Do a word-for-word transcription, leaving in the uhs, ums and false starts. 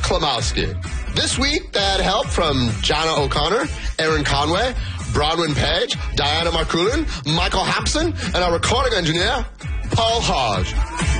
Klimowski. This week, they had help from Jana O'Connor, Aaron Conway, Bronwyn Page, Diana Markulin, Michael Hampson, and our recording engineer, Paul Hodge.